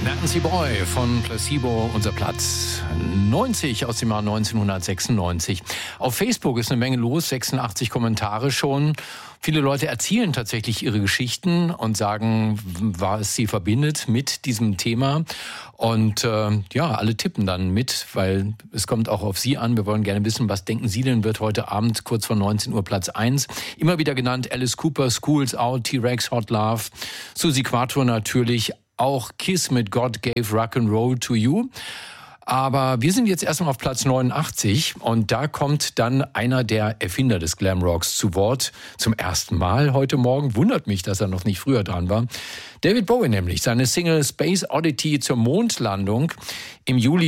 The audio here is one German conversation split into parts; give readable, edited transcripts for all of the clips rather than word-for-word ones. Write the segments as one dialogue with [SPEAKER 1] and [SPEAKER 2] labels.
[SPEAKER 1] Nancy Boy von Placebo, unser Platz 90 aus dem Jahr 1996. Auf Facebook ist eine Menge los, 86 Kommentare schon. Viele Leute erzählen tatsächlich ihre Geschichten und sagen, was sie verbindet mit diesem Thema. Und alle tippen dann mit, weil es kommt auch auf Sie an. Wir wollen gerne wissen, was denken Sie denn, wird heute Abend kurz vor 19 Uhr Platz 1. Immer wieder genannt Alice Cooper, School's Out, T-Rex, Hot Love, Suzi Quatro natürlich, auch Kiss mit God Gave Rock'n'Roll to You. Aber wir sind jetzt erstmal auf Platz 89 und da kommt dann einer der Erfinder des Glamrocks zu Wort. Zum ersten Mal heute Morgen. Wundert mich, dass er noch nicht früher dran war. David Bowie nämlich. Seine Single Space Oddity zur Mondlandung im Juli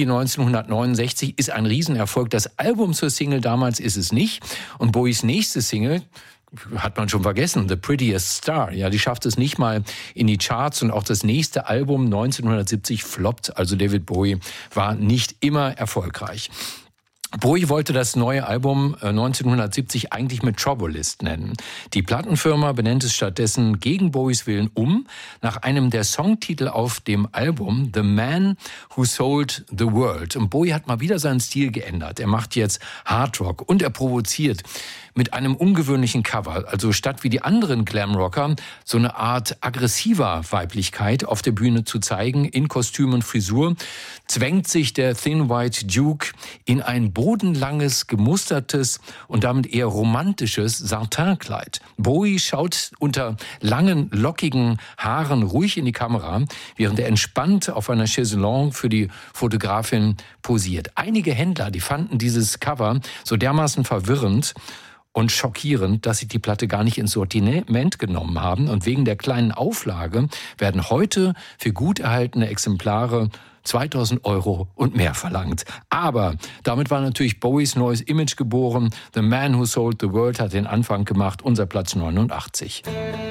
[SPEAKER 1] 1969 ist ein Riesenerfolg. Das Album zur Single damals ist es nicht. Und Bowies nächste Single hat man schon vergessen, The Prettiest Star. Ja, die schafft es nicht mal in die Charts und auch das nächste Album 1970 floppt. Also David Bowie war nicht immer erfolgreich. Bowie wollte das neue Album 1970 eigentlich Metropolis nennen. Die Plattenfirma benennt es stattdessen gegen Bowies Willen nach einem der Songtitel auf dem Album, The Man Who Sold the World. Und Bowie hat mal wieder seinen Stil geändert. Er macht jetzt Hardrock und er provoziert mit einem ungewöhnlichen Cover. Also statt wie die anderen Glamrocker so eine Art aggressiver Weiblichkeit auf der Bühne zu zeigen, in Kostüm und Frisur, zwängt sich der Thin White Duke in ein bodenlanges, gemustertes und damit eher romantisches Satinkleid. Bowie schaut unter langen, lockigen Haaren ruhig in die Kamera, während er entspannt auf einer Chaiselongue für die Fotografin posiert. Einige Händler, die fanden dieses Cover so dermaßen verwirrend und schockierend, dass sie die Platte gar nicht ins Sortiment genommen haben. Und wegen der kleinen Auflage werden heute für gut erhaltene Exemplare 2.000 € und mehr verlangt. Aber damit war natürlich Bowies neues Image geboren. The Man Who Sold the World hat den Anfang gemacht, unser Platz 89.